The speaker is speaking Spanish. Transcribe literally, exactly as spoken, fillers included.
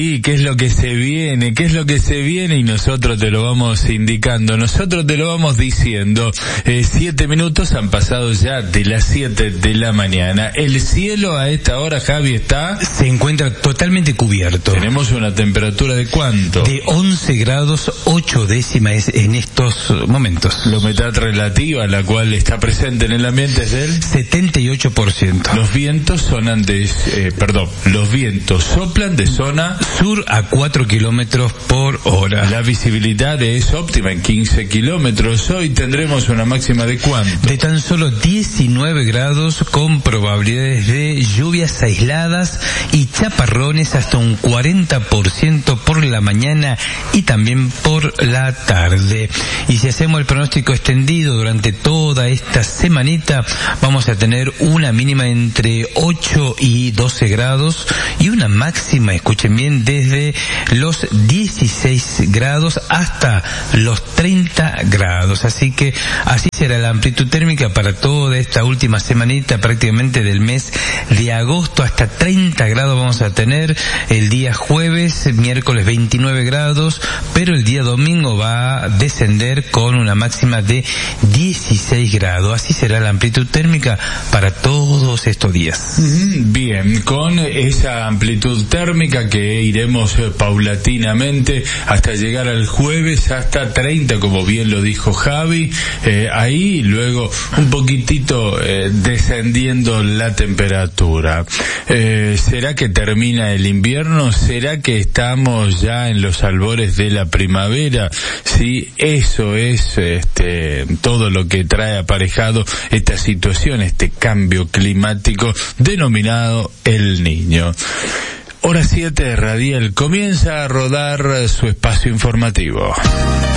Sí, ¿qué es lo que se viene? ¿Qué es lo que se viene? Y nosotros te lo vamos indicando, nosotros te lo vamos diciendo. Eh, siete minutos han pasado ya de las siete de la mañana. El cielo a esta hora, Javi, está... Se encuentra totalmente cubierto. Tenemos una temperatura de ¿cuánto? De once grados ocho décimas en estos momentos. La humedad relativa, la cual está presente en el ambiente, es del setenta y ocho por ciento. Los vientos sonan de, eh, perdón, los vientos soplan de zona sur a cuatro kilómetros por hora. La visibilidad es óptima en quince kilómetros. Hoy tendremos una máxima de ¿cuánto? De tan solo diecinueve grados, con probabilidades de lluvias aisladas y chaparrones hasta un cuarenta por ciento por la mañana y también por la tarde. Y si hacemos el pronóstico extendido durante toda esta semanita, vamos a tener una mínima entre ocho y doce grados y una máxima, escuchen bien, desde los dieciséis grados hasta los treinta grados. Así que así será la amplitud térmica para toda esta última semanita, prácticamente del mes de agosto. Hasta treinta grados vamos a tener el día jueves, miércoles veintinueve grados, pero el día domingo va a descender con una máxima de dieciséis grados. Así será la amplitud térmica para todos estos días. Bien, con esa amplitud térmica que iremos paulatinamente hasta llegar al jueves, hasta treinta, como bien lo dijo Javi, eh, ahí luego un poquitito eh, descendiendo la temperatura. Eh, ¿Será que termina el invierno? ¿Será que estamos ya en los albores de la primavera? Sí, eso es este todo lo que trae aparejado esta situación, este cambio climático denominado El Niño. Hora siete, Radial comienza a rodar su espacio informativo.